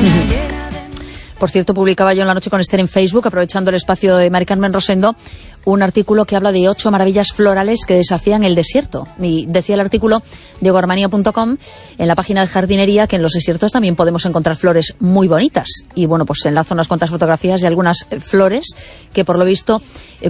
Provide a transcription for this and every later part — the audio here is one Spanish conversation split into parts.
Por cierto, publicaba yo en La Noche con Esther en Facebook, aprovechando el espacio de Mari Carmen Rosendo, un artículo que habla de 8 maravillas florales que desafían el desierto. Y decía el artículo de Guarmanía.com, en la página de jardinería, que en los desiertos también podemos encontrar flores muy bonitas. Y bueno, pues enlazo unas cuantas fotografías de algunas flores que por lo visto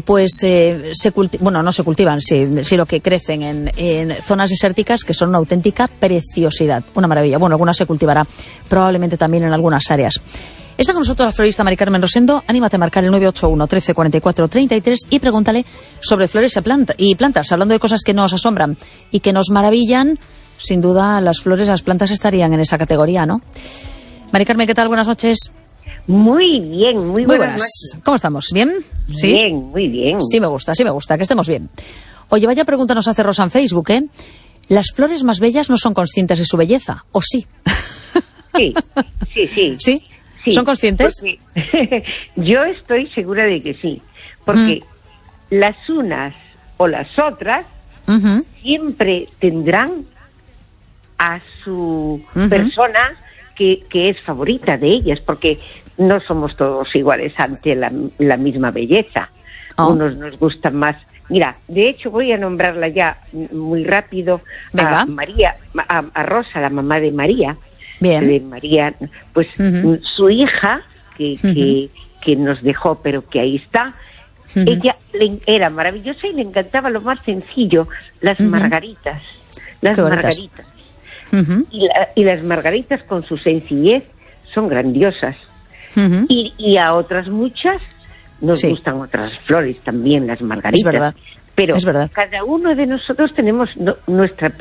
no se cultivan, sino que crecen en zonas desérticas, que son una auténtica preciosidad, una maravilla. Bueno, algunas se cultivará probablemente también en algunas áreas. Está con nosotros la florista Mari Carmen Rosendo. Anímate a marcar el 981 13 44 33 y pregúntale sobre flores y plantas. Hablando de cosas que nos asombran y que nos maravillan, sin duda las flores, las plantas estarían en esa categoría, ¿no? Mari Carmen, ¿qué tal? Buenas noches. Muy bien, muy buenas noches. ¿Cómo estamos? ¿Bien? ¿Sí? Bien, muy bien. Sí me gusta, que estemos bien. Oye, vaya pregunta nos hace Rosa en Facebook, ¿eh? ¿Las flores más bellas no son conscientes de su belleza? ¿O sí? Sí. ¿Sí? Sí, ¿son conscientes? Yo estoy segura de que sí, porque las unas o las otras siempre tendrán a su persona que es favorita de ellas, porque no somos todos iguales ante la misma belleza. Unos nos gustan más. Mira, de hecho voy a nombrarla ya muy rápido. Venga. A María, a Rosa, la mamá de María. Bien. De María, pues su hija, que nos dejó, pero que ahí está, ella era maravillosa y le encantaba lo más sencillo, las margaritas. Las margaritas. Y las margaritas con su sencillez son grandiosas. Y a otras muchas nos gustan otras flores también, las margaritas. Es verdad. Pero es verdad. Cada uno de nosotros tenemos nuestra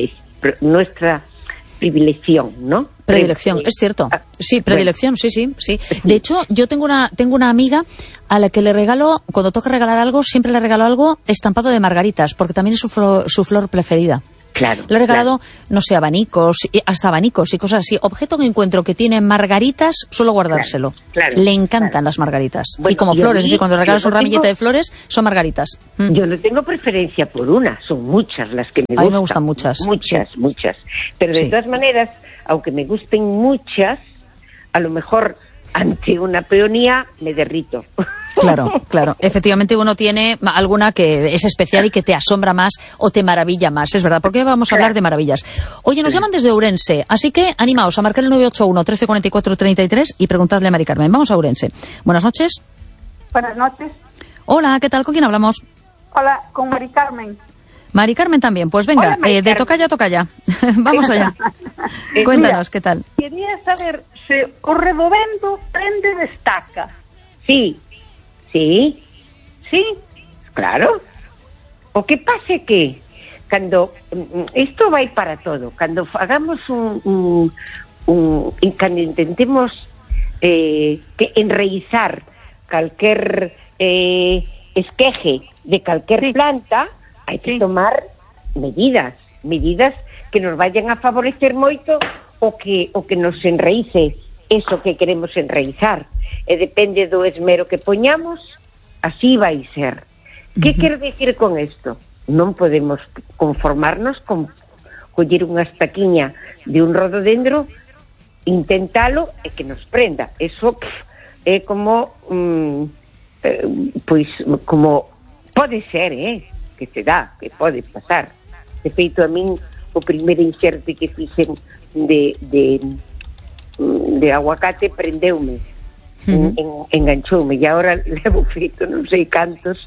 predilección, ¿no? Predilección, es cierto. Sí, predilección, bueno. sí. De hecho, yo tengo una amiga a la que le regalo, cuando toca regalar algo, siempre le regalo algo estampado de margaritas, porque también es su flor preferida. Claro. Le he regalado, no sé, hasta abanicos y cosas así. Objeto que encuentro que tiene margaritas, suelo guardárselo. Claro, le encantan las margaritas. Bueno, y como flores, es decir, cuando regalas un ramillete de flores, son margaritas. Yo no tengo preferencia por una, son muchas las que me gustan. A mí me gustan muchas. Muchas. Pero de todas maneras, aunque me gusten muchas, a lo mejor ante una peonía me derrito. Claro. Efectivamente uno tiene alguna que es especial y que te asombra más o te maravilla más, es verdad, porque vamos a hablar de maravillas. Oye, nos llaman desde Ourense, así que animaos a marcar el 981 13 44 33 y preguntadle a Mari Carmen. Vamos a Ourense. Buenas noches. Buenas noches. Hola, ¿qué tal? ¿Con quién hablamos? Hola, con Mari Carmen. Mari Carmen también, pues venga, de tocalla. Vamos allá. Cuéntanos, ¿qué tal? Quería saber se o redovendo prende destaca. Sí, claro. O que pase que cuando esto va a ir para todo, cuando hagamos cuando intentemos que enraizar cualquier esqueje de cualquier planta, hay que tomar medidas que nos vayan a favorecer moito o que nos enraíce eso que queremos enraizar. Depende do esmero que poñamos, así vai ser. Que quero dicir con isto? Non podemos conformarnos con coller unha estaquiña de un rododendro, intentalo e que nos prenda. Eso é como como pode ser, que se dá, que pode pasar. De feito, a min o primeiro inxerte que fixen de aguacate prendeume, enganchoume, e agora levo feito non sei cantos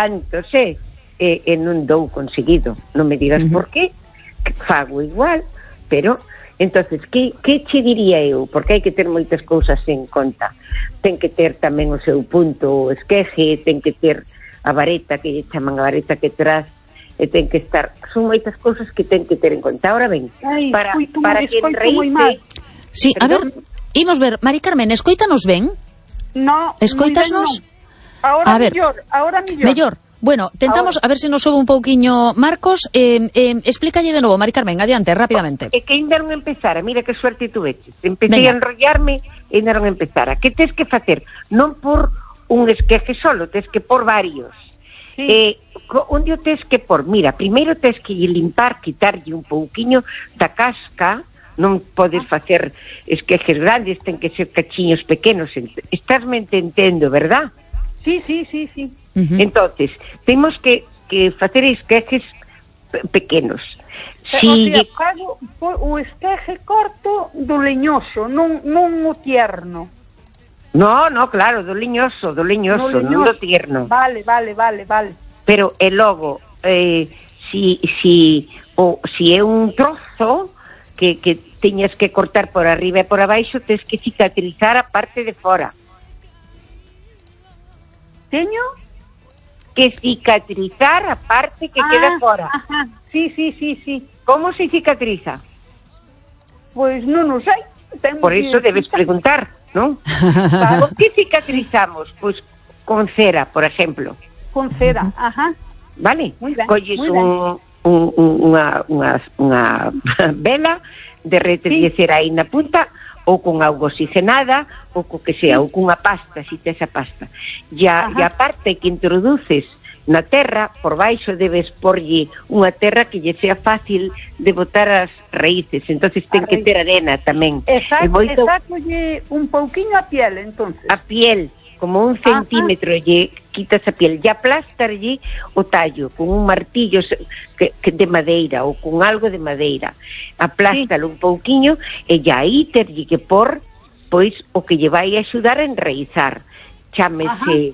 e non dou conseguido. Non me digas por qué, que fago igual, pero entonces que che diría eu? Porque hai que ter moitas cousas en conta. Ten que ter tamén o seu punto o esqueje, ten que ter a vareta, que chaman a vareta que tras, e ten que estar, son moitas cousas que ten que ter en conta. Ahora ben, para que enraíce. Sí, a ver, imos ver, Mari Carmen, escoítanos ben? No. Escoítasnos? Ahora mellor. Bueno, tentamos a ver se nos sube un pouquiño Marcos. Explícalle de novo, Mari Carmen, adiante, rapidamente. É que ainda non empezara, mira que suerte tuveches. Empecé a enrollarme e ainda non empezara. Que tes que facer? Non por un esqueje solo, tes que por varios. Onde o tes que por? Mira, primeiro tes que limpar, quitarlle un pouquiño da casca, non podes facer esquejes grandes, ten que ser cachiños pequenos. Estásme entendendo, verdad? Sí. Entonces, temos que facer esquejes pequenos. Si fago o esqueje corto do leñoso, non o tierno. No, claro, do leñoso, non do tierno. Vale. Pero e logo, si é un trozo que teñas que cortar por arriba e por abaixo, tens que cicatrizar a parte de fora. Teño que cicatrizar a parte que queda fora. Ajá. Sí. Como se cicatriza? Pois non o sei. Por iso debes preguntar, non? Por que cicatrizamos? Pois con cera, por exemplo. Con cera, ajá. Vale? Colles unha vela, derretes de cera aí na punta, ou con auga oxigenada, ou co que sea, ou cunha pasta, si tes a pasta. E a parte que introduces na terra, por baixo debes porlle unha terra que lle sea fácil de botar as raíces, entonces ten que ter arena tamén. Exactolle un pouquiño a piel, entonces. A piel, como 1 centímetro, lle quitas a piel, e aplastarlle o tallo con un martillo que de madeira ou con algo de madeira. Aplástalo un pouquiño e aí terlle que por pois o que lle vai axudar a enraizar. Chámese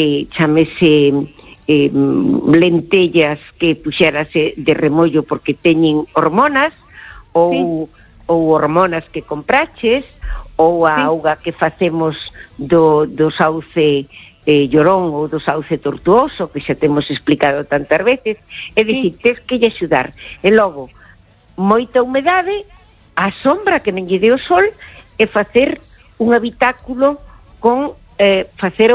lentellas que puxérase de remollo porque teñen hormonas ou hormonas que compraches ou a auga que facemos do sauce llorón ou do sauce tortuoso que xa temos explicado tantas veces. É dicir, tens que lle axudar. E logo, moita humedade, a sombra que non lle dé o sol, e facer un habitáculo con facer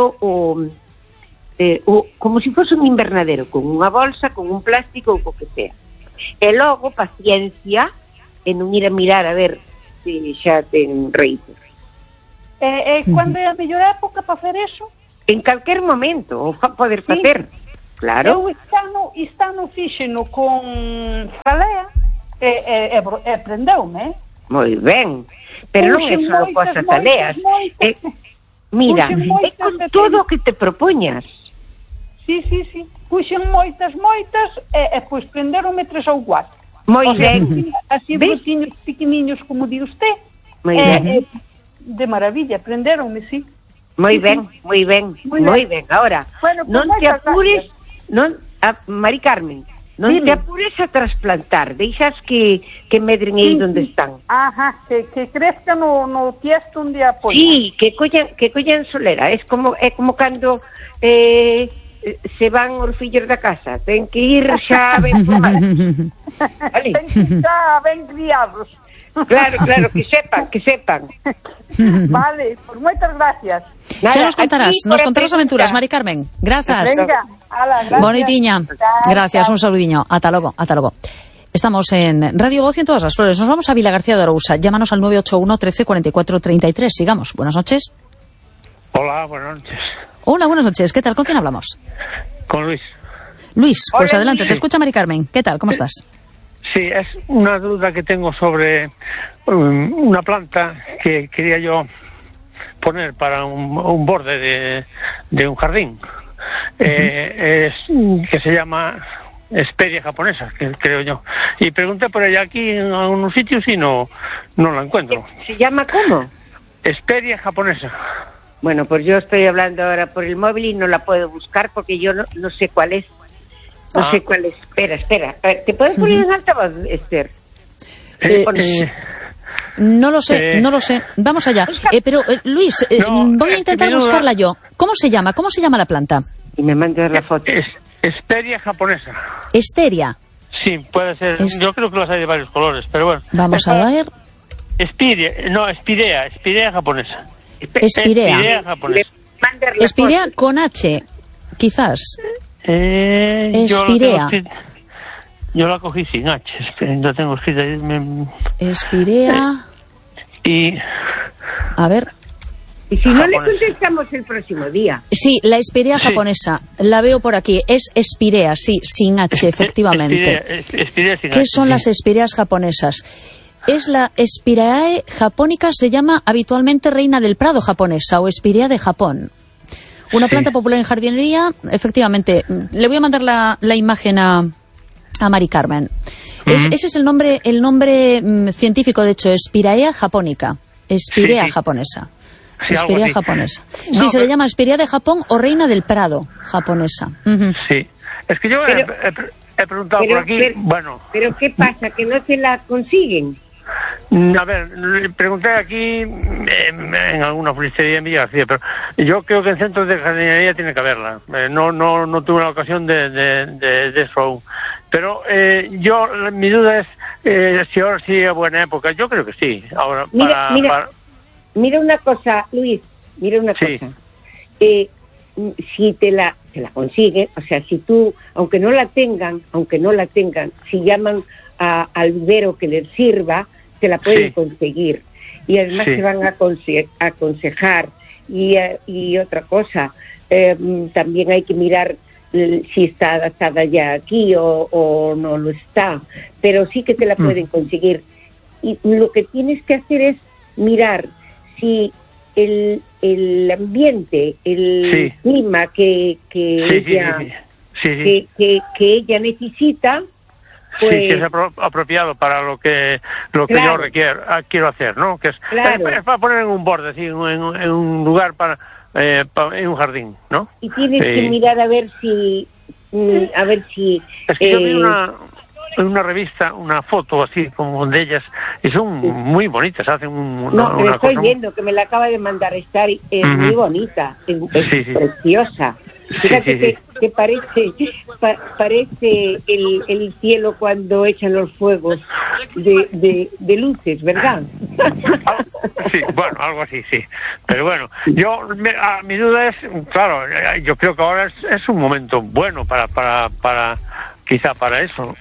como se fose un invernadero, con unha bolsa, con un plástico ou co que sea. E logo, paciencia en non ir a mirar a ver se xa ten raíces. Cando é a mellor época para facer eso? En calquer momento o poder facer. Claro. Eu estano fixeno con falea e prendeume. Moi ben, pero non é só coas azaleas. Mira, é con todo o que te propoñas. Sí. Puxen moitas e pois prenderonme 3 ou 4. Moi ben. Así brotiños pequeniños, como di usted. Moi ben. De maravilla, prenderonme, sí. Moi ben. Ahora, non te apures, Mari Carmen, non te apures a trasplantar, deixas que medren aí onde están. Ajá, que crezcan no tiesto onde apoyan. Sí, que collan solera, é como cando se van os fillos da casa, ten que ir xa ben formados. Ten que ir xa ben criados. Claro, que sepan. Vale, pues moitas gracias. Xa nos contarás aventuras, Mari Carmen. Grazas. Venga, gracias. Bonitiña. Gracias, un saludiño. Ata logo. Estamos en Radio Voz y en todas las flores. Nos vamos a Vila García de Arousa. Llámanos al 981 13 44 33. Sigamos. Buenas noches. Hola, buenas noches. Hola, buenas noches. ¿Qué tal? ¿Con quién hablamos? Con Luis. Luis, pues Hola, adelante. Luis. Te escucha Mari Carmen. ¿Qué tal? ¿Cómo estás? Sí, es una duda que tengo sobre una planta que quería yo poner para un borde de un jardín, que se llama Hesperia japonesa, que creo yo. Y pregunté por ella aquí en algunos sitios y no la encuentro. ¿Se llama cómo? Hesperia japonesa. Bueno, pues yo estoy hablando ahora por el móvil y no la puedo buscar porque yo no sé cuál es. No sé cuál es. Espera. ¿Te puedes poner en altavoz, Esther? No lo sé. Vamos allá. Pero, Luis, voy a intentar buscarla yo. ¿Cómo se llama la planta? Y me mandas la foto. Hesperia japonesa. Hesperia. Sí, puede ser. Yo creo que los hay de varios colores, pero bueno. Vamos a ver. Espirea japonesa. Espirea japonesa. Espirea con H, quizás. Espirea. Yo la cogí sin H, la tengo escrita ahí. Espirea. Y. A ver. Y si no le contestamos el próximo día. Sí, la espirea japonesa. La veo por aquí. Es espirea, sí, sin H, efectivamente. Espirea sin ¿Qué H, son las espireas japonesas? es la Spiraea japonica, se llama habitualmente reina del prado japonesa o Spirea de Japón. Una planta popular en jardinería, efectivamente. Le voy a mandar la imagen a Mari Carmen. Ese es el nombre científico, de hecho, Spiraea japonica. Spirea japonesa. Sí, Spirea japonesa. No, sí, se le llama Spirea de Japón o reina del prado japonesa. Sí. Es que yo he preguntado por aquí, Pero ¿qué pasa? ¿Que no se la consiguen? A ver, le pregunté aquí en alguna floristería en Villa García, pero yo creo que en centros de jardinería tiene que haberla. No tuve la ocasión de eso aún. Pero mi duda es si ahora sí es buena época. Yo creo que sí. Ahora, mira una cosa, Luis, cosa. Si te la consiguen, o sea, si tú, aunque no la tengan, si llaman al vivero que les sirva, se la pueden conseguir. Y además se van a aconsejar. Y otra cosa, también hay que mirar si está adaptada ya aquí o no lo está, pero sí que te la pueden conseguir. Y lo que tienes que hacer es mirar si el ambiente, el clima que ella necesita, pues, sí, que es apropiado para lo que yo quiero hacer, ¿no? Que es para poner en un borde, ¿sí? en un lugar en un jardín, ¿no? Y tienes que mirar a ver si es que yo vi en una revista una foto así como de ellas y son muy bonitas, hacen pero estoy viendo que me la acaba de mandar estar, es muy bonita, es preciosa. Fíjate que parece el cielo cuando echan los fuegos de luces, ¿verdad? Sí, bueno, algo así, sí. Pero bueno, mi duda es, claro, yo creo que ahora es un momento bueno para quizá para eso.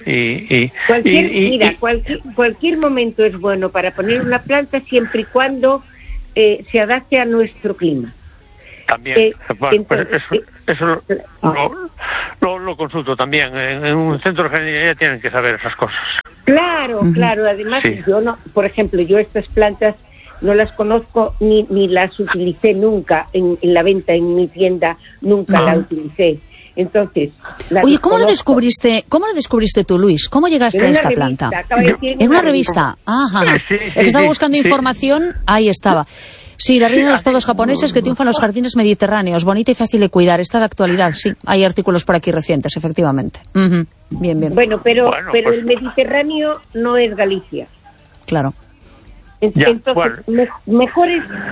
Cualquier momento es bueno para poner una planta siempre y cuando se adapte a nuestro clima. También, eso lo consulto también. En un centro de jardinería tienen que saber esas cosas. Claro. Además, por ejemplo, yo estas plantas no las conozco ni las utilicé nunca en la venta en mi tienda, nunca la utilicé. Entonces, oye, ¿cómo lo descubriste tú, Luis? ¿Cómo llegaste a esta planta? En una revista. Ajá. Es que estaba buscando información, ahí estaba. Sí, la reina de los prados japoneses que triunfa en los jardines mediterráneos, bonita y fácil de cuidar, está de actualidad, sí, hay artículos por aquí recientes, efectivamente. Bien. Pero el Mediterráneo no es Galicia. Claro. Entonces, mejor,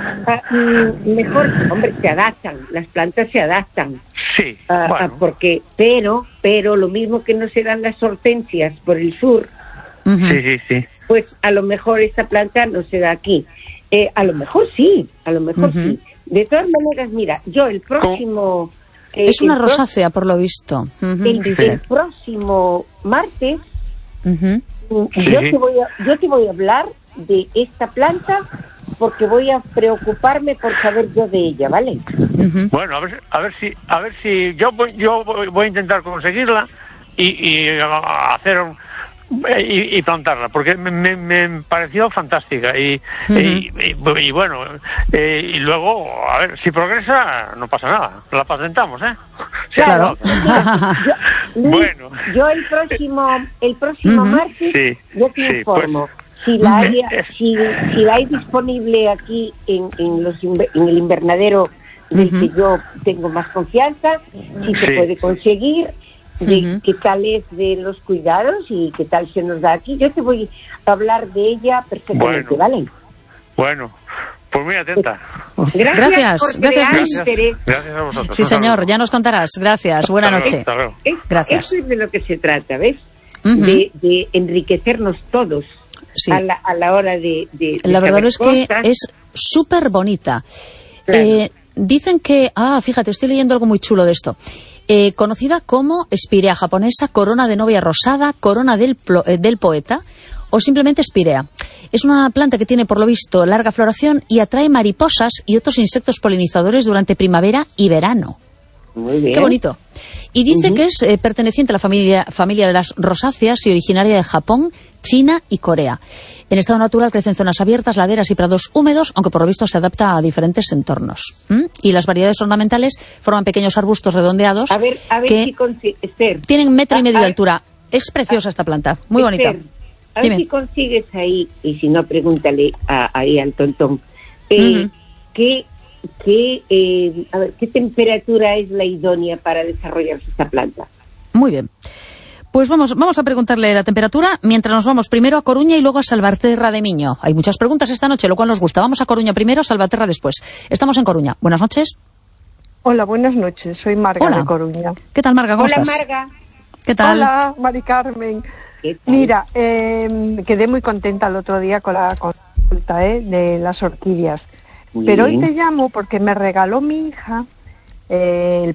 hombre, se adaptan, las plantas se adaptan. Sí, pero lo mismo que no se dan las hortensias por el sur, sí. Pues a lo mejor esta planta no se da aquí. A lo mejor sí. De todas maneras, mira, yo el próximo... es una rosácea, por lo visto. El próximo martes, yo te voy a hablar de esta planta porque voy a preocuparme por saber yo de ella, ¿vale? Bueno, a ver si yo voy a intentar conseguirla y hacer y plantarla, porque me pareció fantástica y bueno, y luego a ver si progresa, no pasa nada, la patentamos, claro. Bueno, yo el próximo martes yo te informo. Si la hay disponible aquí en el invernadero del que yo tengo más confianza, si se puede conseguir, qué tal es de los cuidados y qué tal se nos da aquí. Yo te voy a hablar de ella perfectamente, ¿vale? Bueno, pues muy atenta. Gracias, Luis. Gracias a vosotros. Sí, señor, ya nos contarás. Gracias, buena noche. Gracias. Eso es de lo que se trata, ¿ves? De enriquecernos todos. Sí. A la hora de la verdad es que cosas. es súper bonita. Claro. Dicen que, fíjate, estoy leyendo algo muy chulo de esto. Conocida como Spirea japonesa, corona de novia rosada, corona del poeta o simplemente Spirea. Es una planta que tiene, por lo visto, larga floración y atrae mariposas y otros insectos polinizadores durante primavera y verano. Muy bien. Qué bonito. Y dice que es perteneciente a la familia de las rosáceas y originaria de Japón, China y Corea. En estado natural crece en zonas abiertas, laderas y prados húmedos, aunque por lo visto se adapta a diferentes entornos. Y las variedades ornamentales forman pequeños arbustos redondeados a ver que si consigues, tienen 1,5 metros de altura. Es preciosa esta planta, muy bonita. A ver si consigues ahí, y si no, pregúntale ahí al tontón, ¿qué temperatura es la idónea para desarrollarse esta planta? Muy bien. Pues vamos a preguntarle la temperatura mientras nos vamos primero a Coruña y luego a Salvaterra de Miño. Hay muchas preguntas esta noche, lo cual nos gusta. Vamos a Coruña primero, Salvaterra después. Estamos en Coruña. Buenas noches. Hola, buenas noches. Soy Marga de Coruña. ¿Qué tal, Marga? ¿Cómo estás? Hola, Marga. ¿Qué tal? Hola, Mari Carmen. Mira, quedé muy contenta el otro día con la consulta de las orquídeas. Muy Pero bien. hoy te llamo porque me regaló mi hija el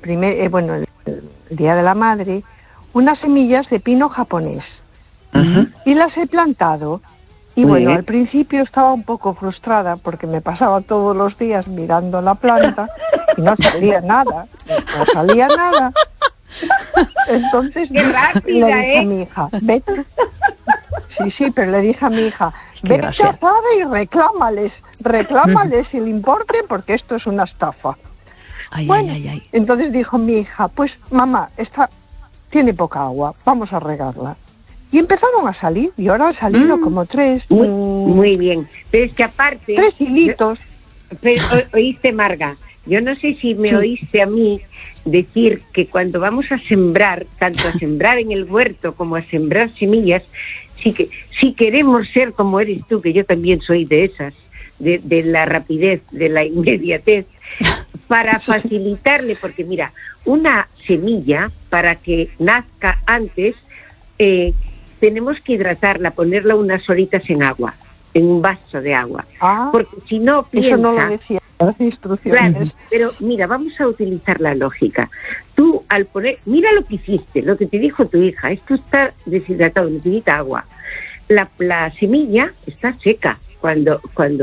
Día de la Madre unas semillas de pino japonés. Ajá. Y las he plantado. Y Muy bueno, bien. al principio estaba un poco frustrada porque me pasaba todos los días mirando la planta y no salía nada. No salía nada. Entonces ¡Qué rápida, le dije a mi hija, vete. Sí, pero le dije a mi hija, Qué vete gracia. a Zara y reclámales el importe porque esto es una estafa. Bueno, entonces dijo mi hija, pues mamá, esta tiene poca agua, vamos a regarla. Y empezaron a salir, y ahora han salido como tres. Muy bien. Pero es que aparte... 3 hilitos. Pero, oíste, Marga, yo no sé si me oíste a mí decir que cuando vamos a sembrar, tanto a sembrar en el huerto como a sembrar semillas, si queremos ser como eres tú, que yo también soy de esas, de la rapidez, de la inmediatez, para facilitarle, porque mira, una semilla, para que nazca antes, tenemos que hidratarla, ponerla unas horitas en agua, en un vaso de agua. Porque si no piensa... Eso no lo decía las instrucciones. Claro, pero mira, vamos a utilizar la lógica. Tú al poner... Mira lo que hiciste, lo que te dijo tu hija. Esto está deshidratado, necesita agua. La semilla está seca cuando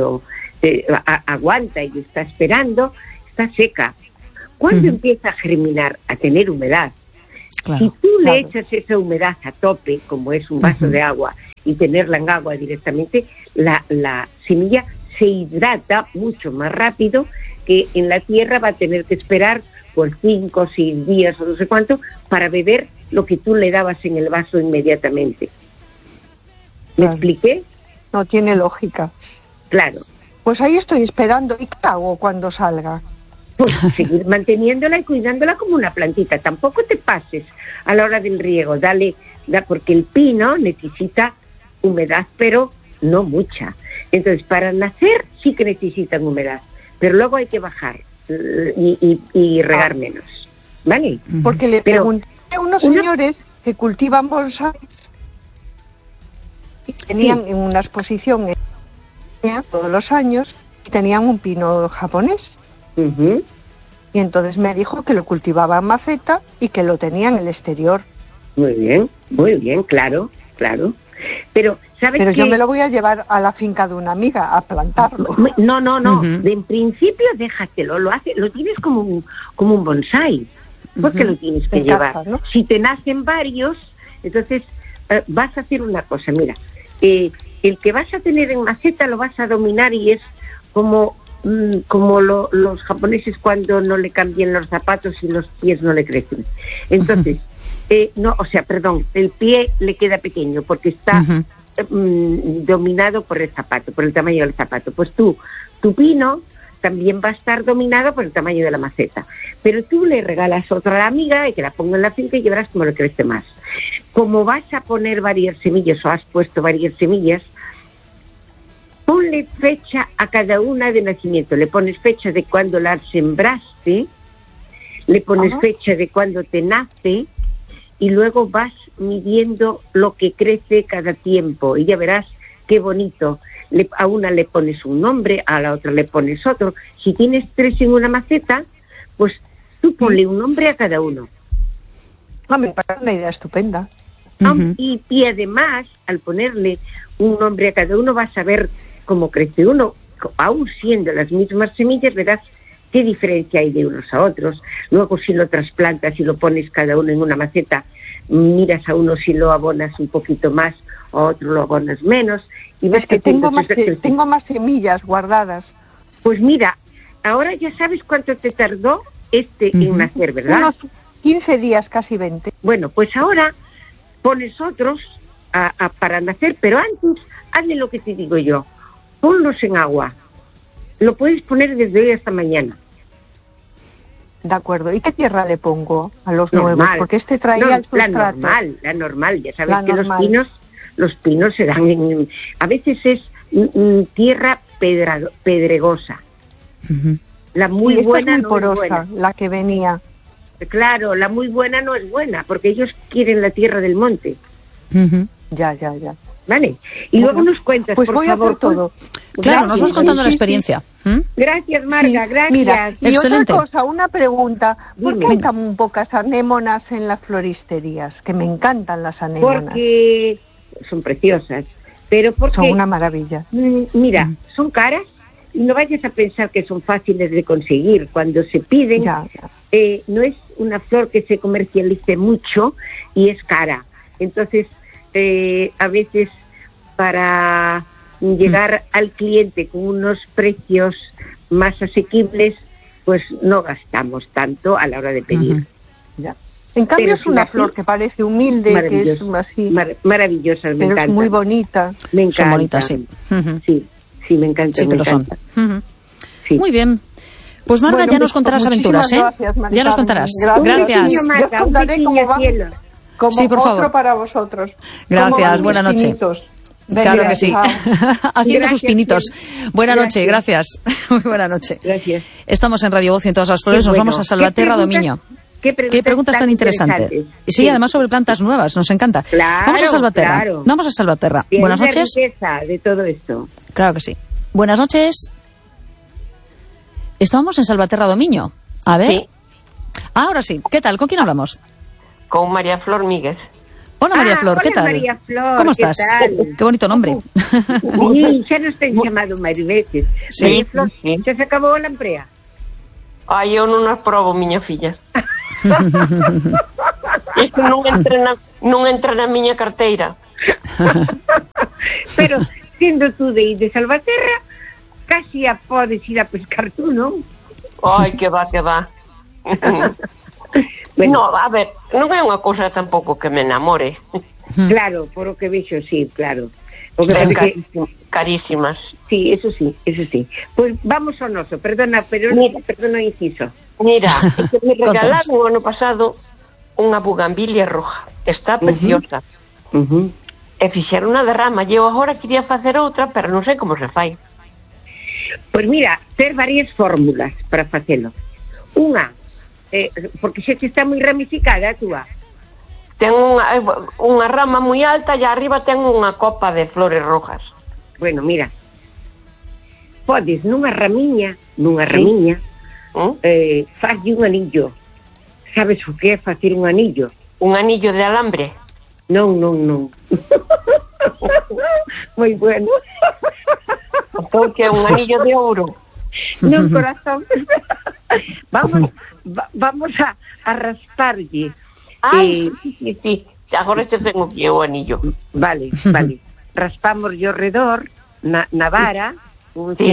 aguanta y está esperando, está seca. Cuando empieza a germinar, a tener humedad, si tú le echas esa humedad a tope, como es un vaso de agua, y tenerla en agua directamente, la semilla se hidrata mucho más rápido que en la tierra. Va a tener que esperar por 5 o 6 días o no sé cuánto para beber lo que tú le dabas en el vaso inmediatamente. ¿Me expliqué? No tiene lógica. Claro. Pues ahí estoy esperando. ¿Y qué hago cuando salga? Pues seguir manteniéndola y cuidándola como una plantita. Tampoco te pases a la hora del riego. Porque el pino necesita humedad, pero no mucha. Entonces, para nacer sí que necesitan humedad, pero luego hay que bajar y regar menos. ¿Vale? Porque le pregunté a unos señores que cultivan bonsai y tenían en una exposición todos los años y tenían un pino japonés. Y entonces me dijo que lo cultivaba en maceta y que lo tenía en el exterior. Muy bien, claro. Pero, ¿sabes qué? Yo me lo voy a llevar a la finca de una amiga a plantarlo. No. En principio déjatelo, lo tienes como un bonsai, porque lo tienes que llevar. Casa, ¿no? Si te nacen varios, entonces vas a hacer una cosa, mira, el que vas a tener en maceta lo vas a dominar y es como los japoneses cuando no le cambian los zapatos y los pies no le crecen. Entonces, el pie le queda pequeño porque está dominado por el zapato, por el tamaño del zapato. Pues tu pino también va a estar dominado por el tamaño de la maceta. Pero tú le regalas otra a la amiga y que la ponga en la finca y verás cómo le crece más. Como vas a poner varias semillas o has puesto varias semillas, ponle fecha a cada una de nacimiento. Le pones fecha de cuando la sembraste, le pones fecha de cuando te nace y luego vas midiendo lo que crece cada tiempo y ya verás qué bonito. A una le pones un nombre, a la otra le pones otro. Si tienes 3 en una maceta, pues tú ponle un nombre a cada uno. Me parece una idea estupenda. Y además, al ponerle un nombre a cada uno, vas a ver cómo crece uno. Aún siendo las mismas semillas, verás qué diferencia hay de unos a otros. Luego, si lo trasplantas y lo pones cada uno en una maceta, miras a uno si lo abonas un poquito más, a otro lo abonas menos, y ves que tengo más semillas guardadas. Pues mira, ahora ya sabes cuánto te tardó en nacer, ¿verdad? Unos 15 días, casi 20. Bueno, pues ahora pones otros para nacer, pero antes, hazle lo que te digo yo, ponlos en agua. Lo puedes poner desde hoy hasta mañana. De acuerdo. ¿Y qué tierra le pongo a los nuevos? Porque traía el sustrato. La normal. Ya sabes que los pinos se dan a veces es tierra pedregosa. La muy buena no es buena. La que venía. Claro, la muy buena no es buena, porque ellos quieren la tierra del monte. Ya. Vale. Y luego nos cuentas, pues por favor, todo. Claro, nos vas contando la experiencia. Gracias, Marga, gracias. Mira, y excelente. Otra cosa, una pregunta. ¿Por qué hay tan pocas anémonas en las floristerías? Que me encantan las anémonas. Porque son preciosas, pero porque... Son una maravilla. Mira, son caras y no vayas a pensar que son fáciles de conseguir. Cuando se piden, no es una flor que se comercialice mucho y es cara. Entonces, a veces para llegar al cliente con unos precios más asequibles, pues no gastamos tanto a la hora de pedir. Ya. En cambio pero es una flor que parece humilde, que es así. Maravillosa, me encanta. Es muy bonita. Me encanta. Son bonitas, sí. Sí, me encanta. Sí, me encanta. Son. Sí. Muy bien. Pues Marga, ya nos contarás aventuras, ¿eh? Gracias, ya nos contarás. Gracias. Un besillo, como sí, por otro favor. Para vosotros. Gracias, buena noche. Claro que sí. Haciendo sus pinitos. Buena noche, gracias. Muy buena noche. Gracias. Estamos en Radio Voz y en todas las flores. Nos vamos a Salvaterra Domiño. ¿Qué preguntas tan interesantes? Sí, además sobre plantas nuevas, nos encanta. Claro, vamos a Salvaterra. Claro. Vamos a Salvaterra. Buenas noches. De todo esto. Claro que sí. Buenas noches. Estábamos en Salvaterra Domiño. A ver. Sí. Ahora sí. ¿Qué tal? ¿Con quién hablamos? Con María Flor Míguez. Hola María Flor, ¿qué tal? María Flor, ¿cómo estás? Tal? Qué bonito nombre. Sí, ya nos ten llamado varias veces. Sí. María Flor, xa se acabou a lamprea? Ai, eu non as probo, miña filla. Isto non entra na miña carteira. Pero, sendo tú de Salvaterra, casi a podes ir a pescar tú, non? Ai, que va. Bueno, no, a ver, non é unha cousa tampouco que me enamore. Claro, por o que vexo, sí, claro. O que carísimas. Sí, eso sí. Pois vamos ao noso, perdona o inciso. Mira, me regalaron o ano pasado unha bugambilia roja. Está preciosa. E fixeron unha derrama. Eu agora quería facer outra, pero non sei como se fai. Pois mira, ter varias fórmulas para facelo. Unha, porque xa que está moi ramificada a túa. Ten unha rama moi alta e arriba ten unha copa de flores rojas. Bueno, mira, podes nunha ramiña, faslle un anillo. Sabes o que é facer un anillo? Un anillo de alambre? Non. Moi bueno. Entón que é un anillo de ouro? Non, corazón. Vamos a rasparlle. Ai, sí. Agora te tengo que o anillo. Vale. Raspamos yo redor na vara, un